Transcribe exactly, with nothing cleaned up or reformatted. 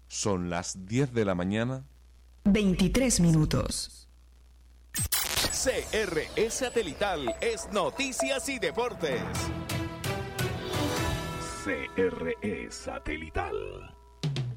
Son las diez de la mañana. veintitrés minutos. C R E Satelital es Noticias y Deportes. C R E Satelital.